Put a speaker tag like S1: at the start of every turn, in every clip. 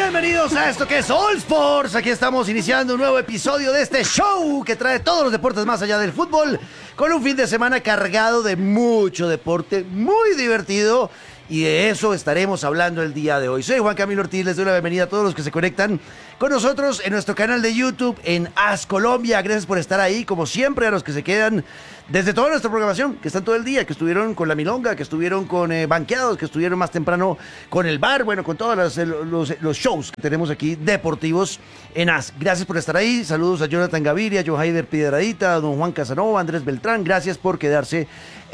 S1: Bienvenidos a esto que es All Sports. Aquí estamos iniciando un nuevo episodio de este show que trae todos los deportes más allá del fútbol, con un fin de semana cargado de mucho deporte, muy divertido, y de eso estaremos hablando el día de hoy. Soy Juan Camilo Ortiz, les doy la bienvenida a todos los que se conectan con nosotros en nuestro canal de YouTube en AS Colombia. Gracias por estar ahí, como siempre, a los que se quedan desde toda nuestra programación, que están todo el día, que estuvieron con la milonga, que estuvieron con banqueados, que estuvieron más temprano con el bar, bueno, con todos los shows que tenemos aquí deportivos en AS. Gracias por estar ahí. Saludos a Jonathan Gaviria, Johaider Piedradita, a don Juan Casanova, Andrés Beltrán. Gracias por quedarse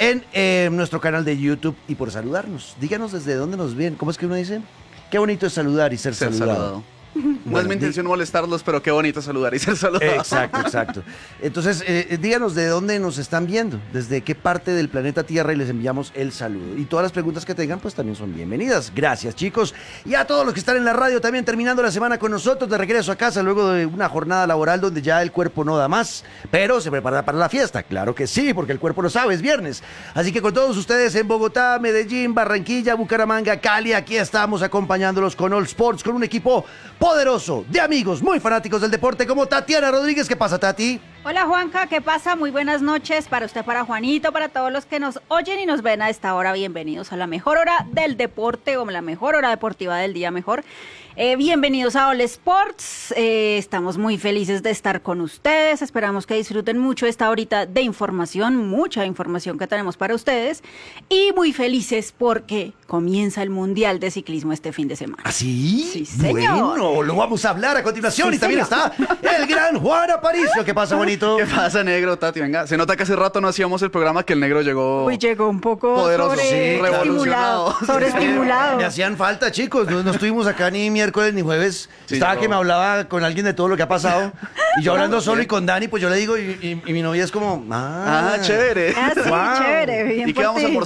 S1: en nuestro canal de YouTube y por saludarnos. Díganos desde dónde nos ven. ¿Cómo es que uno dice? Qué bonito es saludar y ser saludado.
S2: No es mi intención molestarlos, pero qué bonito saludar y ser saludado.
S1: Exacto. Entonces, díganos de dónde nos están viendo, desde qué parte del planeta Tierra, y les enviamos el saludo. Y todas las preguntas que tengan, pues también son bienvenidas. Gracias, chicos. Y a todos los que están en la radio también, terminando la semana con nosotros, de regreso a casa luego de una jornada laboral donde ya el cuerpo no da más, pero se prepara para la fiesta. Claro que sí, porque el cuerpo lo sabe, es viernes. Así que con todos ustedes en Bogotá, Medellín, Barranquilla, Bucaramanga, Cali, aquí estamos acompañándolos con All Sports, con un equipo poderoso de amigos muy fanáticos del deporte como Tatiana Rodríguez. ¿Qué pasa, Tati?
S3: Hola, Juanca, ¿qué pasa? Muy buenas noches para usted, para Juanito, para todos los que nos oyen y nos ven a esta hora. Bienvenidos a la mejor hora del deporte, o la mejor hora deportiva del día mejor. Bienvenidos a All Sports. Estamos muy felices de estar con ustedes. Esperamos que disfruten mucho esta horita de información, mucha información que tenemos para ustedes. Y muy felices porque comienza el Mundial de Ciclismo este fin de semana.
S1: ¿Ah, sí?
S3: Sí, señor.
S1: Bueno, lo vamos a hablar a continuación.
S3: Sí,
S1: y también
S3: señor.
S1: está el gran Juan Aparicio. ¿Qué pasa, Juanito?
S2: ¿Qué pasa, negro, Tati? Venga, se nota que hace rato no hacíamos el programa, que el negro llegó...
S3: Uy, llegó un poco
S2: poderoso,
S3: sobreestimulado.
S2: sí,
S3: Sobreestimulado.
S1: Me hacían falta, chicos. No estuvimos acá ni miércoles ni jueves.
S2: Sí,
S1: Estaba
S2: no.
S1: que me hablaba con alguien de todo lo que ha pasado. Y yo hablando solo
S2: bien.
S1: y con Dani, pues yo le digo, y mi novia es como,
S2: chévere.
S3: Ah, sí,
S1: Wow.
S3: chévere. Bien
S2: ¿Y qué vamos a
S3: por ti.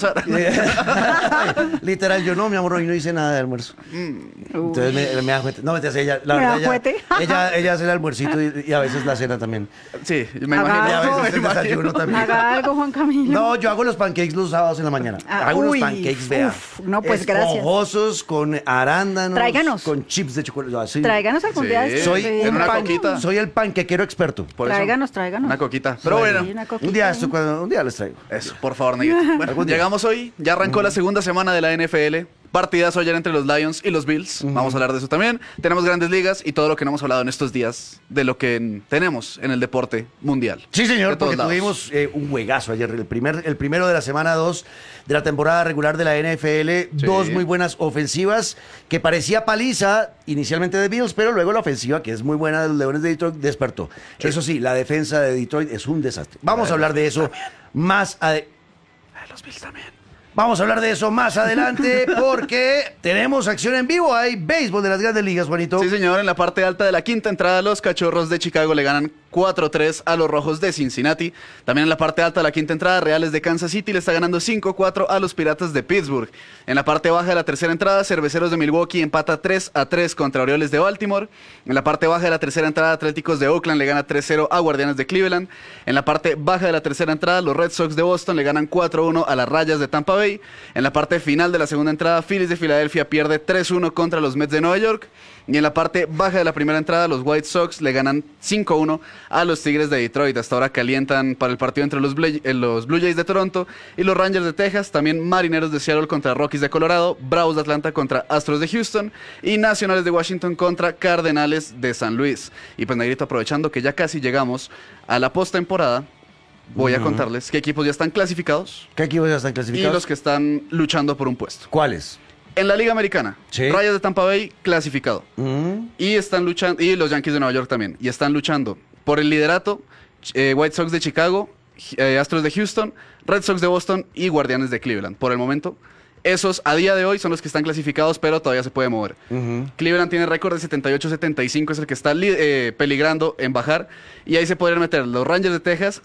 S1: almorzar? Literal, yo no, mi amor, hoy no hice nada de almuerzo. Entonces me da juguete. No, me hace ella, la
S3: ¿Me da
S1: verdad,
S3: juguete?
S1: ella hace el almuercito y a veces la cena también.
S2: Sí, me
S3: Haga
S1: Y a
S2: imagino.
S1: veces
S2: me
S1: el desayuno
S2: imagino.
S1: también.
S3: Haga algo, Juan Camilo.
S1: No, yo hago los pancakes los sábados en la mañana.
S3: Ah,
S1: Hago unos
S3: uy,
S1: pancakes, vea.
S3: no, pues, gracias.
S1: Esponjosos, con arándanos.
S3: Tráiganos.
S1: Con chips de chocolate. Así.
S3: Tráiganos algún día.
S2: Sí.
S1: Soy
S2: En
S1: un
S2: una coquita.
S1: soy el panquequero experto.
S2: Por eso,
S3: Tráiganos.
S2: una coquita. Pero bueno,
S3: Sí, una coquita.
S1: Un día les traigo.
S2: eso, por favor, negrito. Bueno,
S1: Algún día.
S2: llegamos hoy, ya arrancó la segunda semana de la NFL. Partidazo ayer entre los Lions y los Bills. Vamos a hablar de eso también. Tenemos grandes ligas y todo lo que no hemos hablado en estos días de lo que tenemos en el deporte mundial.
S1: Sí, señor,
S2: De todos
S1: porque
S2: lados.
S1: tuvimos un juegazo ayer, el primero de la semana 2 de la temporada regular de la NFL,
S2: Sí.
S1: dos muy buenas ofensivas, que parecía paliza inicialmente de Bills, pero luego la ofensiva, que es muy buena de los Leones de Detroit, despertó.
S2: Sí.
S1: Eso sí, la defensa de Detroit es un desastre. Vamos a hablar de eso más adelante.
S2: Los Bills también.
S1: Vamos a hablar de eso más adelante porque tenemos acción en vivo. Hay béisbol de las grandes ligas, Juanito.
S2: Sí, señor, en la parte alta de la quinta entrada, los Cachorros de Chicago le ganan 4-3 a los Rojos de Cincinnati. También en la parte alta de la quinta entrada, Reales de Kansas City le está ganando 5-4 a los Piratas de Pittsburgh. En la parte baja de la tercera entrada, Cerveceros de Milwaukee empata 3-3 contra Orioles de Baltimore. En la parte baja de la tercera entrada, Atléticos de Oakland le gana 3-0 a Guardianes de Cleveland. En la parte baja de la tercera entrada, los Red Sox de Boston le ganan 4-1 a las Rayas de Tampa Bay. En la parte final de la segunda entrada, Phillies de Filadelfia pierde 3-1 contra los Mets de Nueva York. Y en la parte baja de la primera entrada, los White Sox le ganan 5-1 a los Tigres de Detroit. Hasta ahora calientan para el partido entre los Blue Jays de Toronto y los Rangers de Texas. También Marineros de Seattle contra Rockies de Colorado, Bravos de Atlanta contra Astros de Houston y Nacionales de Washington contra Cardenales de San Luis. Y pues, negrito, aprovechando que ya casi llegamos a la postemporada, voy a contarles qué equipos ya están clasificados
S1: ¿Qué equipos ya están
S2: y
S1: clasificados?
S2: los que están luchando por un puesto.
S1: ¿Cuáles?
S2: En la Liga Americana,
S1: Sí.
S2: Rayas de Tampa Bay clasificado.
S1: Mm.
S2: Y están luchando, y los Yankees de Nueva York también. Y están luchando por el liderato, White Sox de Chicago, Astros de Houston, Red Sox de Boston y Guardianes de Cleveland. Por el momento, esos a día de hoy son los que están clasificados, pero todavía se puede mover. Cleveland tiene récord de 78-75, es el que está peligrando en bajar. Y ahí se podrían meter los Rangers de Texas,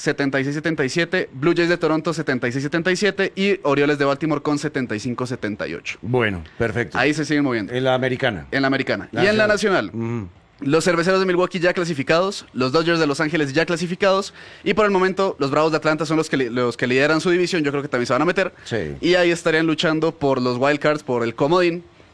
S2: 76-77, Blue Jays de Toronto, 76-77 y Orioles de Baltimore con 75-78.
S1: Bueno, perfecto.
S2: Ahí se siguen moviendo.
S1: En la americana.
S2: En la americana. Y en la nacional. Los Cerveceros de Milwaukee ya clasificados, los Dodgers de Los Ángeles ya clasificados y por el momento los Bravos de Atlanta son los que lideran su división, yo creo que también se van a meter.
S1: Sí.
S2: Y ahí estarían luchando por los Wildcards, por el comodín,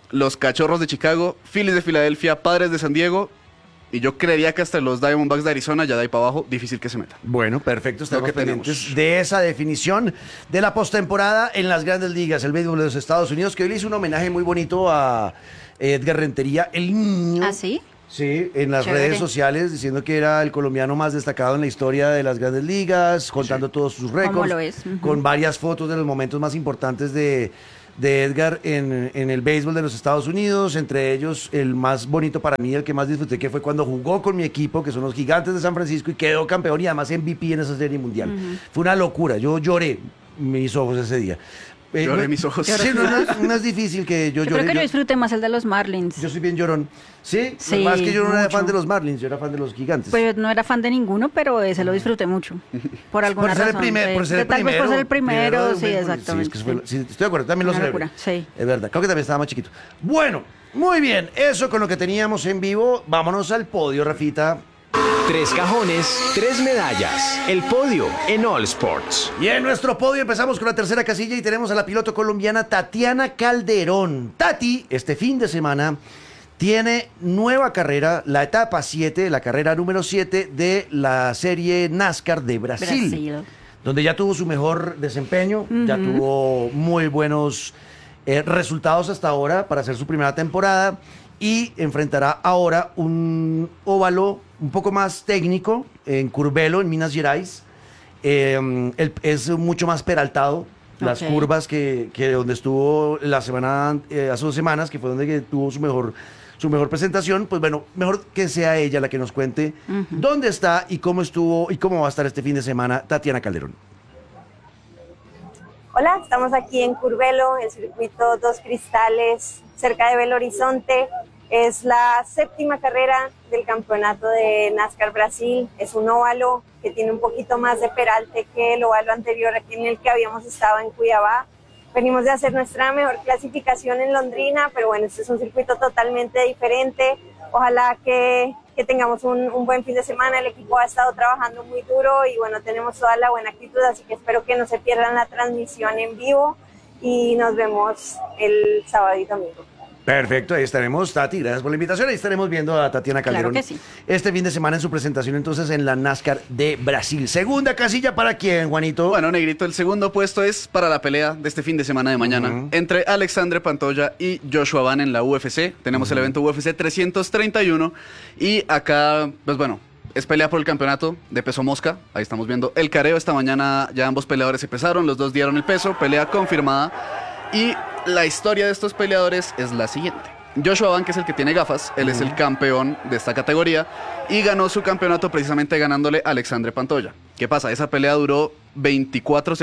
S2: los Cachorros de Chicago, Phillies de Filadelfia, Padres de San Diego. Y yo creería que hasta los Diamondbacks de Arizona, ya de ahí para abajo, difícil que se metan.
S1: Bueno, perfecto, estamos
S2: que
S1: pendientes
S2: tenemos.
S1: de esa definición de la postemporada en las grandes ligas, el béisbol de los Estados Unidos, que hoy le hizo un homenaje muy bonito a Edgar Rentería, el niño.
S3: ¿Ah, sí?
S1: Sí, en las
S3: Chévere.
S1: redes sociales, diciendo que era el colombiano más destacado en la historia de las grandes ligas, contando todos sus récords,
S3: lo es? Ujú.
S1: con varias fotos de los momentos más importantes de Edgar en el béisbol de los Estados Unidos, entre ellos el más bonito para mí, el que más disfruté, que fue cuando jugó con mi equipo, que son los Gigantes de San Francisco, y quedó campeón y además MVP en esa serie mundial. Fue una locura, yo lloré mis ojos ese día.
S2: Lloré mis ojos.
S1: Sí, no es difícil que yo
S3: Yo
S1: llore.
S3: creo que yo disfruté más el de los Marlins.
S1: Yo soy bien llorón. Sí,
S3: Sí,
S1: más que yo no era
S3: mucho.
S1: fan de los Marlins, yo era fan de los Gigantes.
S3: Pues no era fan de ninguno, pero ese lo disfruté mucho. Por alguna
S1: por ser
S3: razón.
S1: el primer,
S3: sí.
S1: por ser el
S3: Tal vez por ser el primero,
S1: de
S3: sí,
S1: béisbol.
S3: exactamente.
S1: Sí, es que sí, estoy de acuerdo, también lo
S3: Una
S1: celebré.
S3: locura, sí.
S1: Es verdad, creo que también estaba más chiquito. Bueno, muy bien, eso con lo que teníamos en vivo. Vámonos al podio, Rafita.
S4: 3 cajones, 3 medallas. El podio en All Sports.
S1: Y en nuestro podio empezamos con la tercera casilla y tenemos a la piloto colombiana Tatiana Calderón. Tati, este fin de semana, tiene nueva carrera, la etapa 7, la carrera número 7 de la serie NASCAR de Brasil. Donde ya tuvo su mejor desempeño, ya tuvo muy buenos resultados hasta ahora para hacer su primera temporada y enfrentará ahora un óvalo un poco más técnico en Curvelo, en Minas Gerais. Es mucho más peraltado. Las
S3: Ok.
S1: curvas que donde estuvo la semana, hace 2 semanas, que fue donde que tuvo su mejor presentación, pues bueno, mejor que sea ella la que nos cuente dónde está y cómo estuvo y cómo va a estar este fin de semana Tatiana Calderón.
S5: Hola, estamos aquí en Curvelo, el circuito Dos Cristales, cerca de Belo Horizonte. Es la 7ª carrera del campeonato de NASCAR Brasil. Es un óvalo que tiene un poquito más de peralte que el óvalo anterior en el que habíamos estado en Cuiabá. Venimos de hacer nuestra mejor clasificación en Londrina, pero bueno, este es un circuito totalmente diferente. Ojalá que tengamos un buen fin de semana. El equipo ha estado trabajando muy duro y bueno, tenemos toda la buena actitud, así que espero que no se pierdan la transmisión en vivo y nos vemos el sábado y domingo.
S1: Perfecto, ahí estaremos, Tati, gracias por la invitación. Ahí estaremos viendo a Tatiana Calderón
S3: Claro que sí.
S1: este fin de semana en su presentación entonces en la NASCAR de Brasil. Segunda casilla, ¿para quién, Juanito?
S2: Bueno, Negrito, el segundo puesto es para la pelea de este fin de semana de mañana entre Alexandre Pantoja y Joshua Van en la UFC. Tenemos el evento UFC 331 y acá, pues bueno, es pelea por el campeonato de peso mosca. Ahí estamos viendo el careo. Esta mañana ya ambos peleadores se pesaron, los dos dieron el peso, pelea confirmada. Y la historia de estos peleadores es la siguiente. Joshua Van, que es el que tiene gafas, él es el campeón de esta categoría y ganó su campeonato precisamente ganándole a Alexandre Pantoja. ¿Qué pasa? Esa pelea duró 26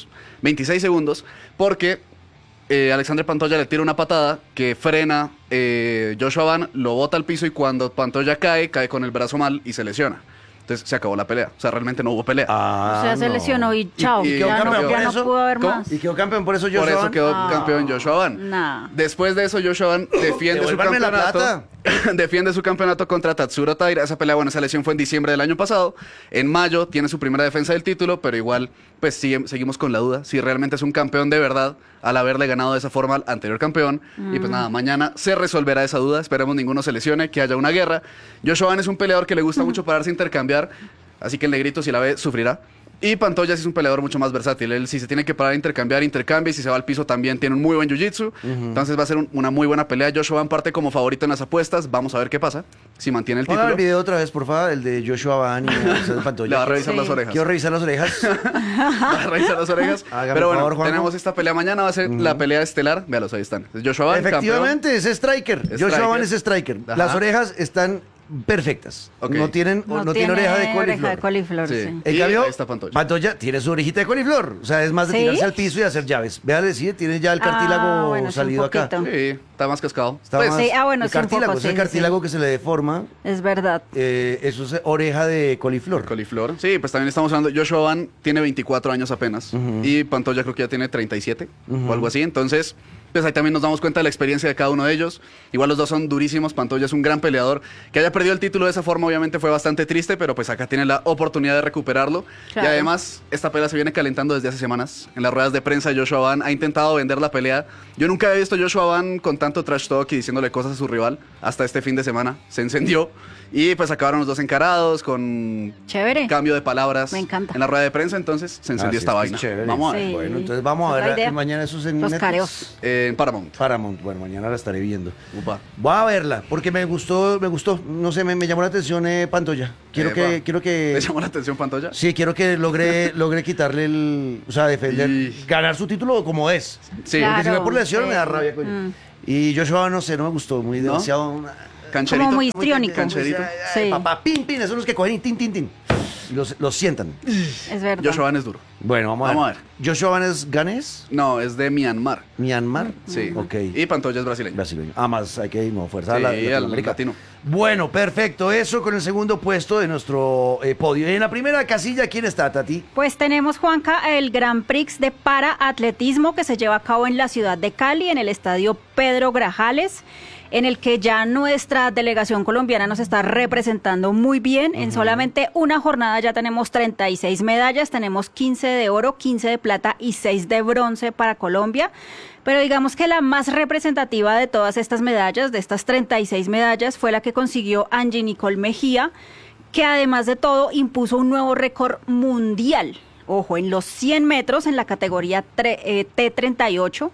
S2: segundos, porque Alexandre Pantoja le tira una patada que frena Joshua Van, lo bota al piso y cuando Pantoja cae con el brazo mal y se lesiona. Entonces se acabó la pelea. O sea, realmente no hubo pelea.
S3: O sea, se
S1: no.
S3: lesionó y chao.
S2: y
S1: quedó
S3: ya
S1: campeón por
S3: no
S1: eso.
S3: pudo haber
S2: ¿Cómo?
S3: más.
S1: Y quedó campeón por eso Joshua
S2: Por eso
S1: Van.
S2: quedó
S3: Ah.
S2: campeón Joshua Van.
S3: Nah.
S2: Después de eso, Joshua Van defiende su
S1: Devuélvanme la
S2: campeonato. Defiende su campeonato contra Tatsuro Taira. Esa pelea, bueno, esa lesión fue en diciembre del año pasado. En mayo tiene su primera defensa del título, pero igual, pues seguimos con la duda si realmente es un campeón de verdad al haberle ganado de esa forma al anterior campeón. Y pues nada, mañana se resolverá esa duda. Esperemos ninguno se lesione, que haya una guerra. Joshua Van es un peleador que le gusta mucho pararse a intercambiar. Así que el Negrito, si la ve, sufrirá. Y Pantoja sí es un peleador mucho más versátil. Él, si se tiene que parar a intercambia. Y si se va al piso, también tiene un muy buen jiu-jitsu. Entonces va a ser una muy buena pelea. Joshua Van parte como favorito en las apuestas. Vamos a ver qué pasa. Si mantiene el
S1: Pongan
S2: título.
S1: el video otra vez, por favor, el de Joshua Van y Alexandre Pantoja.
S2: Le va a revisar
S3: Sí.
S2: las orejas.
S1: Quiero revisar las orejas.
S2: Va a revisar las orejas.
S1: Hágame
S2: Pero bueno,
S1: favor, Juanjo.
S2: tenemos esta pelea mañana. Va a ser la pelea estelar. Véalos, ahí están. Joshua Van,
S1: Efectivamente, es striker. Joshua
S2: Striker.
S1: Van es striker.
S2: Ajá.
S1: Las orejas están perfectas.
S2: Ok.
S1: No tiene oreja de coliflor.
S3: coliflor,
S2: Sí.
S3: sí.
S1: En
S2: Y
S1: cambio,
S2: ahí está Pantoja.
S1: Pantoja tiene su orejita de coliflor. O sea, es más de
S3: ¿Sí?
S1: tirarse al piso y hacer llaves. Véale, sí, tiene campo. Ya el cartílago
S3: bueno, sí, un
S1: salido acá.
S3: poquito.
S2: Sí, está más cascado.
S1: Está
S2: Pues,
S1: más-
S3: Sí, bueno,
S1: el
S3: sí, un
S1: cartílago,
S3: poco,
S1: es el
S3: sí,
S1: cartílago
S3: sí.
S1: que se le deforma.
S3: Es verdad.
S1: Eso es oreja de coliflor.
S2: Coliflor. Sí, pues también estamos hablando. Joshua Van tiene 24 años apenas. Y Pantoja creo que ya tiene 37 o algo así. Entonces, Pues ahí también nos damos cuenta de la experiencia de cada uno de ellos. Igual los dos son durísimos. Pantoja es un gran peleador. Que haya perdido el título de esa forma obviamente fue bastante triste, pero pues acá tiene la oportunidad de recuperarlo.
S3: Claro.
S2: Y además, esta pelea se viene calentando desde hace semanas. En las ruedas de prensa, Joshua Van ha intentado vender la pelea. Yo nunca había visto a Joshua Van con tanto trash talk y diciéndole cosas a su rival. Hasta este fin de semana se encendió. Y pues acabaron los dos encarados con
S3: Chévere.
S2: cambio de palabras
S3: Me encanta.
S2: en la rueda de prensa. Entonces se encendió
S1: Así
S2: esta
S1: es,
S2: vaina.
S1: chévere.
S2: Vamos a ver.
S3: Sí.
S1: Bueno, entonces vamos a
S3: Esa es la
S1: ver
S3: idea.
S1: mañana esos en
S3: Los
S1: Netflix.
S3: careos.
S2: En Paramount.
S1: Paramount, bueno, mañana la estaré viendo.
S2: Upa.
S1: Voy a verla, porque me gustó, no sé, me llamó la atención Pantoja. Quiero
S2: Epa.
S1: que,
S2: ¿Le llamó la atención Pantoja?
S1: sí, quiero que logre quitarle o sea, defender,
S2: Y-
S1: ganar su título como es.
S2: Sí.
S3: Claro.
S1: Porque si no por lesión
S3: sí.
S1: me da rabia, coño. Y Joshua, no sé, no me gustó, muy
S2: ¿No?
S1: demasiado.
S2: Cancherito.
S3: Como muy histriónico.
S2: Cancherito.
S3: Sí.
S1: Papá, pin, pin, esos son los que cogen y tin, tin, tin. Y los sientan.
S3: Es verdad.
S2: Joshua Van es duro.
S1: Bueno, vamos a
S2: Vamos
S1: ver.
S2: a ver.
S1: Joshua Van es ganés,
S2: No, es de Myanmar.
S1: Myanmar.
S2: Sí.
S1: Ok.
S2: Y Pantoja es brasileño.
S1: Brasileño. Ah, más hay que ir, no, fuerza a
S2: Sí,
S1: la
S2: al
S1: Latinoamérica.
S2: latino.
S1: Bueno, perfecto. Eso con el segundo puesto de nuestro podio. Y en la primera casilla, ¿quién está, Tati?
S3: Pues tenemos, Juanca, el Grand Prix de paraatletismo que se lleva a cabo en la ciudad de Cali, en el estadio Pedro Grajales, en el que ya nuestra delegación colombiana nos está representando muy bien. En solamente una jornada ya tenemos 36 medallas, tenemos 15 de oro, 15 de plata y 6 de bronce para Colombia. Pero digamos que la más representativa de todas estas medallas, de estas 36 medallas, fue la que consiguió Angie Nicole Mejía, que además de todo impuso un nuevo récord mundial. Ojo, en los 100 metros en la categoría T38,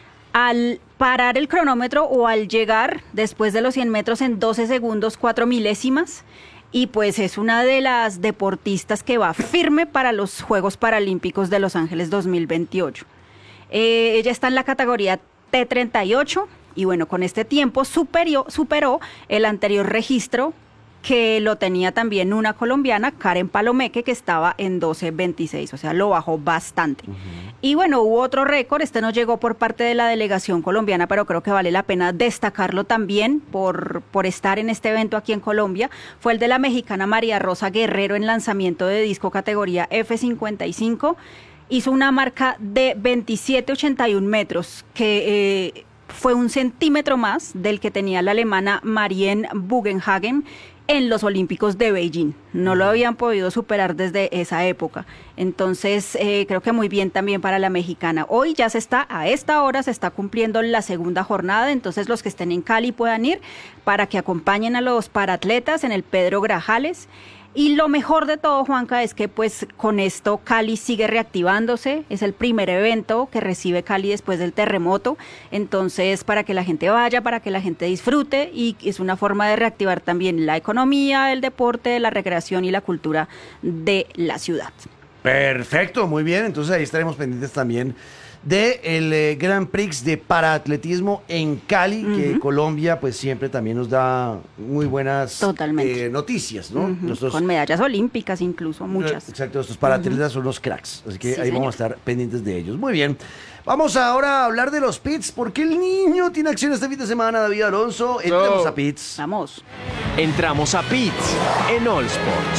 S3: al parar el cronómetro o al llegar después de los 100 metros en 12 segundos 4 milésimas. Y pues es una de las deportistas que va firme para los Juegos Paralímpicos de Los Ángeles 2028. Ella está en la categoría T38 y bueno, con este tiempo superó el anterior registro que lo tenía también una colombiana, Karen Palomeque, que estaba en 12.26, o sea, lo bajó bastante. Y bueno, hubo otro récord, este no llegó por parte de la delegación colombiana, pero creo que vale la pena destacarlo también por estar en este evento aquí en Colombia, fue el de la mexicana María Rosa Guerrero en lanzamiento de disco categoría F55, hizo una marca de 27.81 metros, que fue 1 centímetro más del que tenía la alemana Marianne Bugenhagen en los Olímpicos de Beijing. No lo habían podido superar desde esa época. Entonces, creo que muy bien también para la mexicana. Hoy ya a esta hora se está cumpliendo la segunda jornada, entonces los que estén en Cali puedan ir para que acompañen a los paratletas en el Pedro Grajales. Y lo mejor de todo, Juanca, es que pues con esto Cali sigue reactivándose, es el primer evento que recibe Cali después del terremoto, entonces para que la gente vaya, para que la gente disfrute y es una forma de reactivar también la economía, el deporte, la recreación y la cultura de la ciudad.
S1: Perfecto, muy bien. Entonces ahí estaremos pendientes también del Grand Prix de paraatletismo en Cali, que Colombia pues siempre también nos da muy buenas
S3: Totalmente.
S1: Noticias, ¿no?
S3: Ujú, con medallas olímpicas incluso, muchas.
S1: Exacto, estos paraatletas son los cracks, así que
S3: Sí,
S1: ahí vamos a
S3: señor.
S1: estar pendientes de ellos. Muy bien. Vamos ahora a hablar de los pits, porque el niño tiene acción este fin de semana, David Alonso. Entremos a pits.
S3: Vamos.
S4: Entramos a Pits en All Sports.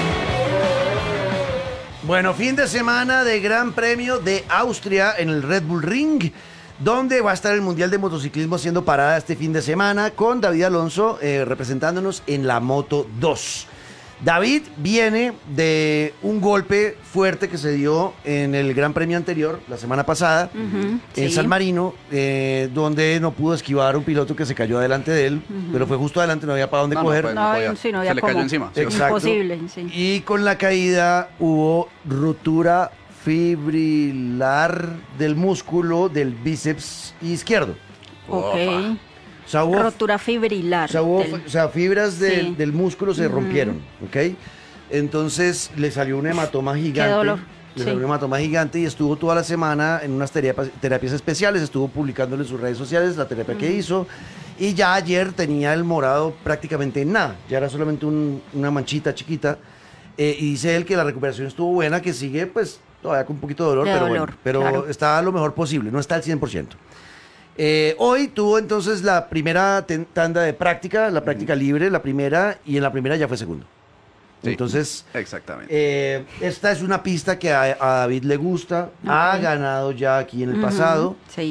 S1: Bueno, fin de semana de Gran Premio de Austria en el Red Bull Ring, donde va a estar el Mundial de Motociclismo haciendo parada este fin de semana con David Alonso representándonos en la Moto 2. David viene de un golpe fuerte que se dio en el Gran Premio anterior, la semana pasada, en
S3: sí.
S1: San Marino, donde no pudo esquivar un piloto que se cayó adelante de él, pero fue justo adelante, no había para dónde coger.
S2: pues,
S3: No,
S2: podía.
S3: sí, no había
S2: Se le cayó
S3: cómo.
S2: encima. Sí.
S1: Exacto.
S3: Imposible, sí.
S1: Y con la caída hubo ruptura fibrilar del músculo del bíceps izquierdo.
S3: Ok.
S1: O sea, hubo,
S3: Rotura fibrilar.
S1: o sea, fibras
S3: Sí.
S1: del músculo se rompieron, ¿ok? Entonces le salió un hematoma gigante.
S3: Qué dolor.
S1: Le
S3: Sí.
S1: salió un hematoma gigante y estuvo toda la semana en unas terapias especiales, estuvo publicándole en sus redes sociales la terapia que hizo. Y ya ayer tenía el morado prácticamente en nada, ya era solamente una manchita chiquita. Y dice él que la recuperación estuvo buena, que sigue pues todavía con un poquito de dolor,
S3: De
S1: pero
S3: dolor,
S1: bueno, pero
S3: claro.
S1: está lo mejor posible, no está al 100%. Hoy tuvo entonces la primera tanda de práctica, la práctica libre, la primera, y en la primera ya fue segundo.
S2: Sí.
S1: Entonces,
S2: Exactamente.
S1: esta es una pista que a David le gusta, ha ganado ya aquí en el pasado.
S3: Sí.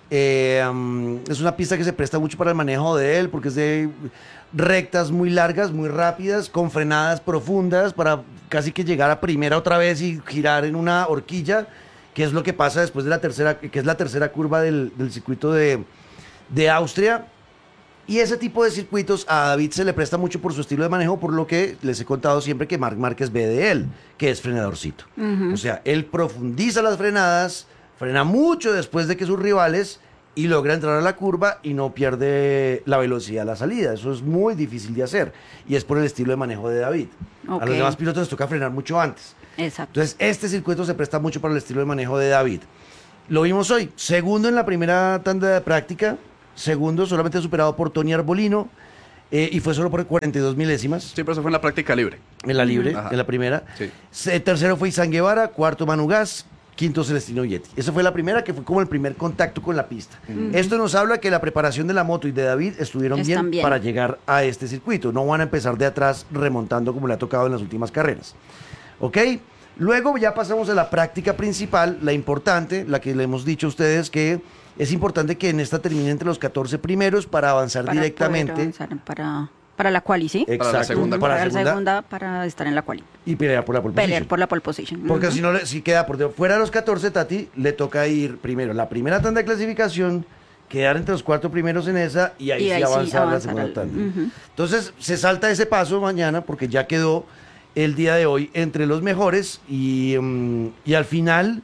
S1: Es una pista que se presta mucho para el manejo de él, porque es de rectas muy largas, muy rápidas, con frenadas profundas, para casi que llegar a primera otra vez y girar en una horquilla, que es lo que pasa después de la tercera, que es la tercera curva del circuito de Austria. Y ese tipo de circuitos a David se le presta mucho por su estilo de manejo, por lo que les he contado siempre que Marc Márquez ve de él, que es frenadorcito. O sea, él profundiza las frenadas, frena mucho después de que sus rivales y logra entrar a la curva y no pierde la velocidad a la salida. Eso es muy difícil de hacer y es por el estilo de manejo de David. A los demás pilotos les toca frenar mucho antes.
S3: Exacto.
S1: Entonces, este circuito se presta mucho para el estilo de manejo de David. Lo vimos hoy, segundo en la primera tanda de práctica, segundo solamente superado por Tony Arbolino, y fue solo por 42 milésimas.
S2: Sí, pero eso fue en la práctica libre.
S1: En la libre,
S2: Ajá.
S1: en la primera.
S2: Sí.
S1: Tercero fue Izan Guevara, cuarto Manu Gas, quinto Celestino Vietti. Esa fue la primera, que fue como el primer contacto con la pista. Esto nos habla que la preparación de la moto y de David estuvieron
S3: Están bien
S1: para llegar a este circuito. No van a empezar de atrás remontando como le ha tocado en las últimas carreras. ¿Ok? Luego ya pasamos a la práctica principal, la importante, la que le hemos dicho a ustedes que es importante que en esta termine entre los 14 primeros para avanzar
S3: Para
S1: directamente.
S3: poder avanzar para la quali, ¿sí?
S1: Exacto,
S2: Para la segunda.
S1: para
S3: Para
S1: la
S3: la
S1: segunda,
S3: segunda, para estar en la quali.
S1: y pelear por la pole
S3: Pelear
S1: position.
S3: por la pole position.
S1: Porque
S3: Ujú.
S1: si no, si queda fuera de los 14, Tati, le toca ir primero la primera tanda de clasificación, quedar entre los 4 primeros en esa y ahí,
S3: Y
S1: sí
S3: ahí sí
S1: avanzar la
S3: avanzar
S1: segunda
S3: al-
S1: tanda.
S3: ujú.
S1: Entonces, se salta ese paso mañana porque ya quedó el día de hoy entre los mejores y al final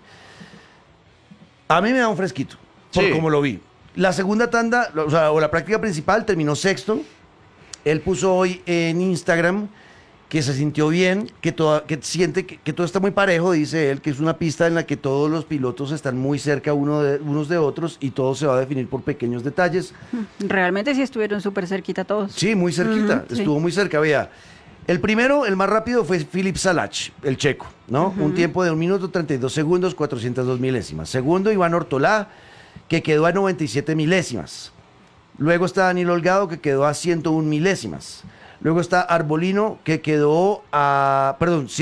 S1: a mí me da un fresquito por
S2: Sí.
S1: como lo vi. La segunda tanda, o la práctica principal terminó sexto. Él puso hoy en Instagram que se sintió bien, que siente que todo está muy parejo, dice él, que es una pista en la que todos los pilotos están muy cerca unos de otros y todo se va a definir por pequeños detalles.
S3: Realmente sí estuvieron súper cerquita todos.
S1: Sí, muy cerquita,
S3: Ujú, sí.
S1: estuvo muy cerca, vea. El primero, el más rápido, fue Filip Salach, el checo, ¿no? Un tiempo de 1 minuto 32 segundos, 402 milésimas. Segundo, Iván Ortolá, que quedó a 97 milésimas. Luego está Daniel Holgado, que quedó a 101 milésimas. Luego está Arbolino, que quedó a,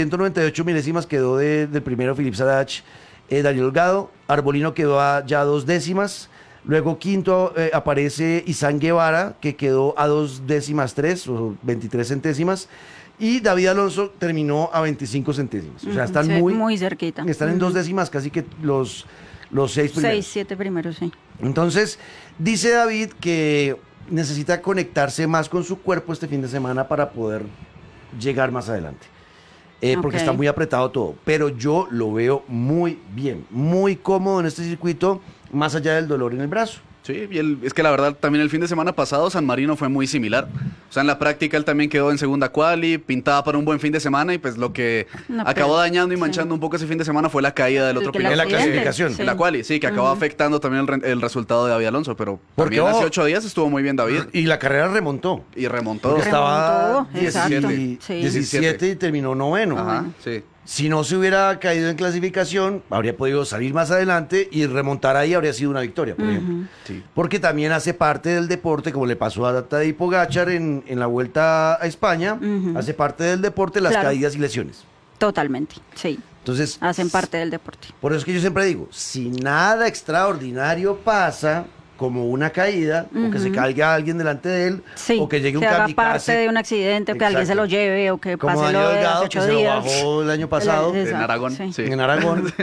S1: 198 milésimas quedó del primero Filip Salach, Daniel Holgado. Arbolino quedó a ya 2 décimas. Luego quinto aparece Izan Guevara, que quedó a 2 décimas 3 o 23 centésimas. Y David Alonso terminó a 25 centésimas. O sea, están
S3: Sí,
S1: muy
S3: cerquita.
S1: están en 2 décimas, casi que los 6 primeros.
S3: 6, 7 primeros, sí.
S1: Entonces, dice David que necesita conectarse más con su cuerpo este fin de semana para poder llegar más adelante. Porque
S3: Ok.
S1: está muy apretado todo. Pero yo lo veo muy bien, muy cómodo en este circuito, más allá del dolor en el brazo.
S2: Sí, y es que la verdad también el fin de semana pasado San Marino fue muy similar. O sea, en la práctica él también quedó en segunda quali, pintaba para un buen fin de semana y pues lo que
S3: No,
S2: acabó
S3: pero-
S2: dañando y
S3: sí.
S2: manchando un poco ese fin de semana fue la caída del
S3: El
S2: otro
S3: que
S2: piloto.
S1: En la
S3: accidente,
S1: clasificación.
S3: sí.
S2: En la quali, sí, que acabó afectando también el resultado de David Alonso, pero
S1: Porque,
S2: también hace
S1: ojo,
S2: 8 días estuvo muy bien David
S1: Y la carrera remontó.
S2: y remontó.
S1: Porque estaba
S3: Remontó, exacto.
S1: 17
S3: Sí.
S1: y terminó noveno.
S2: Ajá, sí.
S1: Si no se hubiera caído en clasificación, habría podido salir más adelante y remontar ahí habría sido una victoria, por ejemplo.
S2: Sí.
S1: Porque también hace parte del deporte, como le pasó a Tadej Pogačar en la Vuelta a España, hace parte del deporte las
S3: Claro.
S1: caídas y lesiones.
S3: Totalmente, sí.
S1: Entonces,
S3: Hacen parte del deporte.
S1: por eso es que yo siempre digo, si nada extraordinario pasa, como una caída, o que se caiga alguien delante de él,
S3: Sí,
S1: o que llegue un
S3: que haga
S1: kamikaze.
S3: parte de un accidente, o que alguien se lo
S1: Exacto.
S3: lleve, o que
S1: Como
S3: pase lo
S1: Daniel
S3: de
S1: Holgado,
S3: hace
S1: que
S3: 8
S1: se lo
S3: días.
S1: bajó el año pasado.
S3: Exacto,
S2: En Aragón, sí.
S1: En Aragón.